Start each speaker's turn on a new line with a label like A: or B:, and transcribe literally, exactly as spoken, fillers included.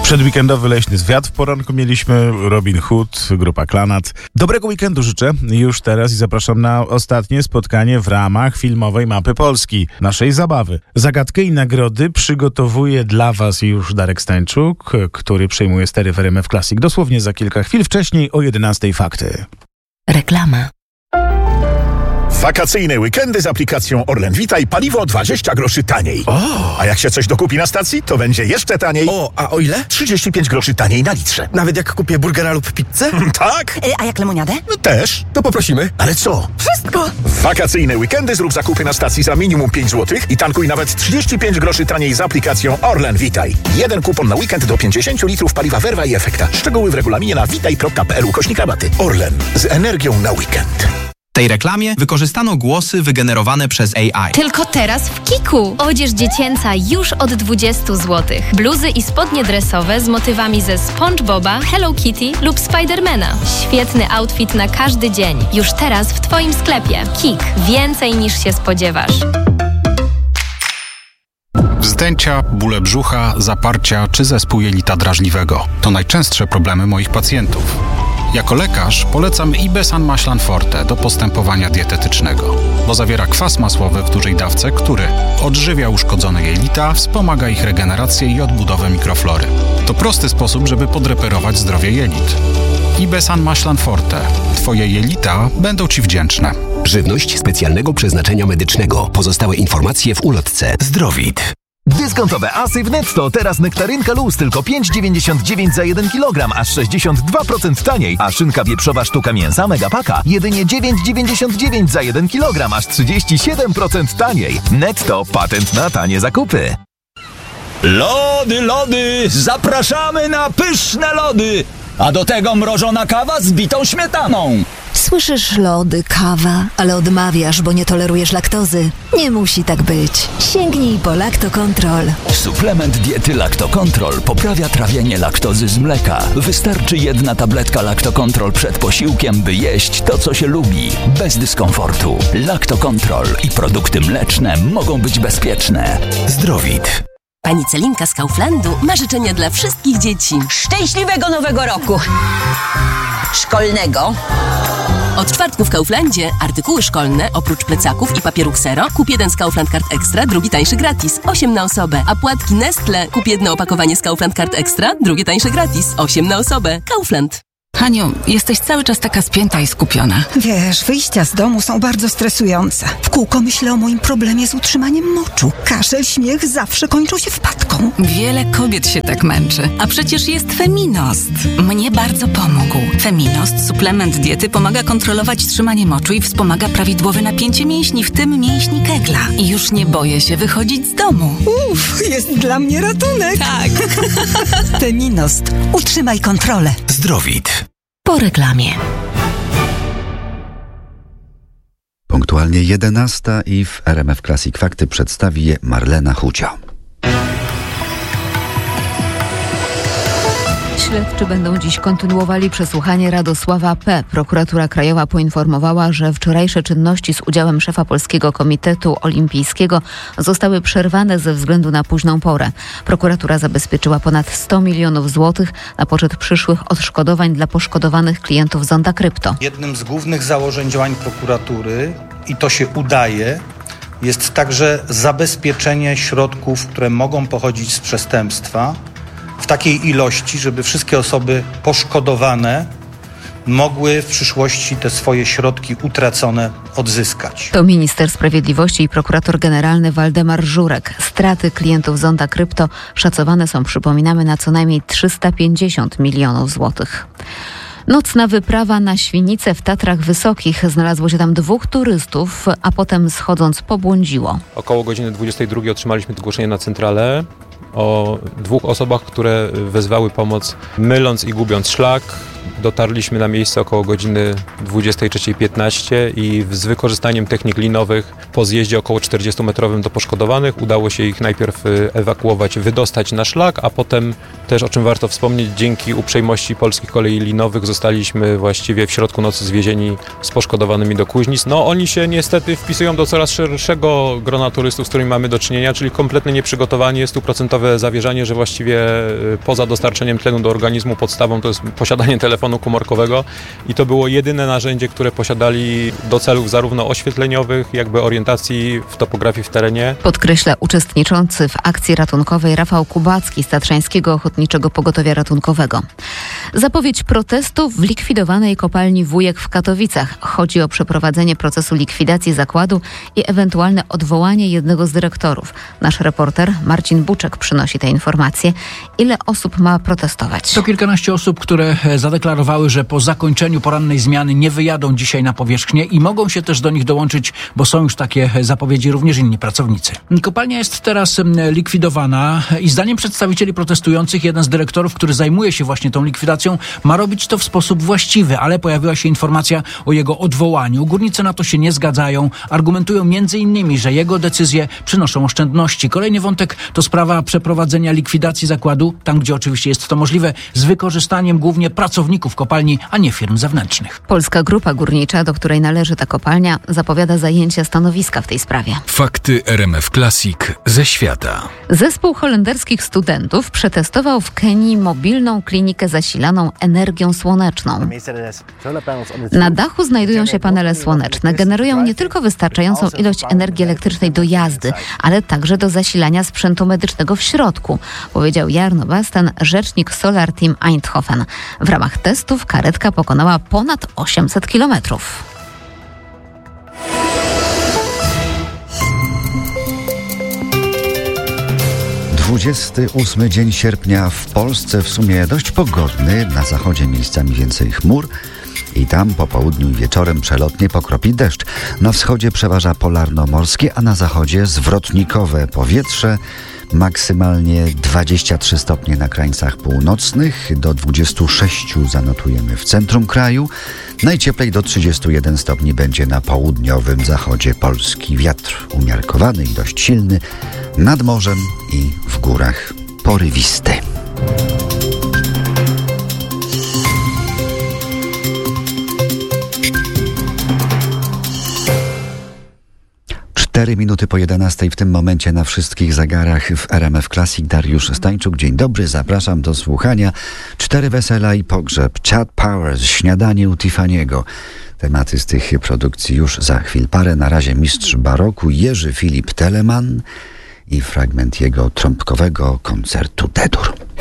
A: Przedweekendowy leśny zwiat w poranku mieliśmy, Robin Hood, grupa Klanat. Dobrego weekendu życzę już teraz i zapraszam na ostatnie spotkanie w ramach filmowej Mapy Polski, naszej zabawy. Zagadkę i nagrody przygotowuje dla Was już Darek Stańczuk, który przejmuje stery w R M F Classic dosłownie za kilka chwil. Wcześniej o jedenastej fakty.
B: Reklama.
C: Wakacyjne weekendy z aplikacją Orlen Witaj, paliwo dwadzieścia groszy taniej.
D: O!
C: A jak się coś dokupi na stacji, to będzie jeszcze taniej.
D: O, a o ile?
C: trzydzieści pięć groszy taniej na litrze.
D: Nawet jak kupię burgera lub pizzę?
C: Tak?
B: Y, a jak lemoniadę?
C: No też.
D: To poprosimy.
C: Ale co?
B: Wszystko!
C: W wakacyjne weekendy zrób zakupy na stacji za minimum pięć złotych i tankuj nawet trzydzieści pięć groszy taniej z aplikacją Orlen Witaj. Jeden kupon na weekend do pięćdziesiąt litrów paliwa Verva i Efekta. Szczegóły w regulaminie na witaj kropka p l ukośnik rabaty. Orlen. Z energią na weekend.
E: W tej reklamie wykorzystano głosy wygenerowane przez A I.
F: Tylko teraz w Kiku. Odzież dziecięca już od dwudziestu złotych. Bluzy i spodnie dresowe z motywami ze SpongeBoba, Hello Kitty lub Spidermana. Świetny outfit na każdy dzień. Już teraz w Twoim sklepie. Kik. Więcej niż się spodziewasz.
G: Wzdęcia, bóle brzucha, zaparcia czy zespół jelita drażliwego to najczęstsze problemy moich pacjentów. Jako lekarz polecam Ibesan Maślan Forte do postępowania dietetycznego, bo zawiera kwas masłowy w dużej dawce, który odżywia uszkodzone jelita, wspomaga ich regenerację i odbudowę mikroflory. To prosty sposób, żeby podreperować zdrowie jelit. Ibesan Maślan Forte. Twoje jelita będą Ci wdzięczne.
H: Żywność specjalnego przeznaczenia medycznego. Pozostałe informacje w ulotce. Zdrowit.
I: Dyskontowe asy w Netto. Teraz nektarynka luz tylko pięć dziewięćdziesiąt dziewięć za jeden kilogram, aż sześćdziesiąt dwa procent taniej. A szynka wieprzowa sztuka mięsa Megapaka jedynie dziewięć dziewięćdziesiąt dziewięć za jeden kilogram, aż trzydzieści siedem procent taniej. Netto. Patent na tanie zakupy.
J: Lody, lody! Zapraszamy na pyszne lody! A do tego mrożona kawa z bitą śmietaną.
B: Słyszysz lody, kawa, ale odmawiasz, bo nie tolerujesz laktozy. Nie musi tak być. Sięgnij po Laktokontrol.
J: Suplement diety Laktokontrol poprawia trawienie laktozy z mleka. Wystarczy jedna tabletka Laktokontrol przed posiłkiem, by jeść to, co się lubi. Bez dyskomfortu. Laktokontrol i produkty mleczne mogą być bezpieczne.
H: Zdrowit.
K: Pani Celinka z Kauflandu ma życzenia dla wszystkich dzieci.
L: Szczęśliwego Nowego Roku! Szkolnego.
K: Od czwartku w Kauflandzie artykuły szkolne, oprócz plecaków i papieru Xero, kup jeden z Kaufland Card Extra, drugi tańszy gratis, osiem na osobę. A płatki Nestle, kup jedno opakowanie z Kaufland Card Extra, drugie tańsze gratis, osiem na osobę. Kaufland.
M: Haniu, jesteś cały czas taka spięta i skupiona.
N: Wiesz, wyjścia z domu są bardzo stresujące. W kółko myślę o moim problemie z utrzymaniem moczu. Kaszel, śmiech zawsze kończą się wpadką.
M: Wiele kobiet się tak męczy. A przecież jest Feminost. Mnie bardzo pomógł. Feminost, suplement diety, pomaga kontrolować trzymanie moczu i wspomaga prawidłowe napięcie mięśni, w tym mięśni Kegla. I już nie boję się wychodzić z domu.
N: Uff, jest dla mnie ratunek.
M: Tak.
N: Feminost. Utrzymaj kontrolę.
H: Zdrowit.
B: Po reklamie.
O: Punktualnie jedenasta i w R M F Classic Fakty przedstawi je Marlena Hucio.
P: Śledczy będą dziś kontynuowali przesłuchanie Radosława P. Prokuratura Krajowa poinformowała, że wczorajsze czynności z udziałem szefa Polskiego Komitetu Olimpijskiego zostały przerwane ze względu na późną porę. Prokuratura zabezpieczyła ponad sto milionów złotych na poczet przyszłych odszkodowań dla poszkodowanych klientów Zonda Krypto.
Q: Jednym z głównych założeń działań prokuratury, i to się udaje, jest także zabezpieczenie środków, które mogą pochodzić z przestępstwa, w takiej ilości, żeby wszystkie osoby poszkodowane mogły w przyszłości te swoje środki utracone odzyskać.
P: To minister sprawiedliwości i prokurator generalny Waldemar Żurek. Straty klientów Zonda Krypto szacowane są, przypominamy, na co najmniej trzysta pięćdziesiąt milionów złotych. Nocna wyprawa na Świnicę w Tatrach Wysokich. Znalazło się tam dwóch turystów, a potem schodząc pobłądziło.
R: Około godziny dwudziestej drugiej otrzymaliśmy zgłoszenie na centralę o dwóch osobach, które wezwały pomoc, myląc i gubiąc szlak. Dotarliśmy na miejsce około godziny dwudziestej trzeciej piętnaście i z wykorzystaniem technik linowych po zjeździe około czterdziestometrowym do poszkodowanych udało się ich najpierw ewakuować, wydostać na szlak, a potem też, o czym warto wspomnieć, dzięki uprzejmości Polskich Kolei Linowych zostaliśmy właściwie w środku nocy zwiezieni z poszkodowanymi do Kuźnic. No oni się niestety wpisują do coraz szerszego grona turystów, z którymi mamy do czynienia, czyli kompletne nieprzygotowanie, stuprocentowe zawierzanie, że właściwie poza dostarczeniem tlenu do organizmu podstawą to jest posiadanie telefonu komórkowego i to było jedyne narzędzie, które posiadali do celów zarówno oświetleniowych, jakby orientacji w topografii w terenie.
P: Podkreśla uczestniczący w akcji ratunkowej Rafał Kubacki z Tatrzańskiego Ochotniczego Pogotowia Ratunkowego. Zapowiedź protestu w likwidowanej kopalni Wujek w Katowicach. Chodzi o przeprowadzenie procesu likwidacji zakładu i ewentualne odwołanie jednego z dyrektorów. Nasz reporter Marcin Buczek przynosi te informacje. Ile osób ma protestować?
S: To kilkanaście osób, które zadeklarowały, że po zakończeniu porannej zmiany nie wyjadą dzisiaj na powierzchnię i mogą się też do nich dołączyć, bo są już takie zapowiedzi, również inni pracownicy. Kopalnia jest teraz likwidowana i zdaniem przedstawicieli protestujących jeden z dyrektorów, który zajmuje się właśnie tą likwidacją, ma robić to w sposób właściwy, ale pojawiła się informacja o jego odwołaniu. Górnicy na to się nie zgadzają. Argumentują między innymi, że jego decyzje przynoszą oszczędności. Kolejny wątek to sprawa przeprowadzenia likwidacji zakładu, tam gdzie oczywiście jest to możliwe, z wykorzystaniem głównie pracowników kopalni, a nie firm zewnętrznych.
P: Polska Grupa Górnicza, do której należy ta kopalnia, zapowiada zajęcia stanowiska w tej sprawie.
T: Fakty R M F Classic ze świata.
P: Zespół holenderskich studentów przetestował w Kenii mobilną klinikę zasilaną energią słoneczną. Na dachu znajdują się panele słoneczne. Generują nie tylko wystarczającą ilość energii elektrycznej do jazdy, ale także do zasilania sprzętu medycznego w środku, powiedział Jarno Basten, rzecznik Solar Team Eindhoven. W ramach testów karetka pokonała ponad osiemset kilometrów.
O: dwudziesty ósmy dzień sierpnia w Polsce, w sumie dość pogodny, na zachodzie miejscami więcej chmur i tam po południu i wieczorem przelotnie pokropi deszcz. Na wschodzie przeważa polarno-morskie, a na zachodzie zwrotnikowe powietrze. Maksymalnie dwadzieścia trzy stopnie na krańcach północnych, do dwudziestu sześciu zanotujemy w centrum kraju. Najcieplej do trzydziestu jeden stopni będzie na południowym zachodzie Polski. Wiatr umiarkowany i dość silny, nad morzem i w górach porywisty. Cztery minuty po jedenastej w tym momencie na wszystkich zegarach w R M F Classic. Dariusz Stańczuk, dzień dobry, zapraszam do słuchania. Cztery wesela i pogrzeb, Chad Powers, śniadanie u Tiffany'ego. Tematy z tych produkcji już za chwil parę. Na razie mistrz baroku Jerzy Filip Telemann i fragment jego trąbkowego koncertu D-dur.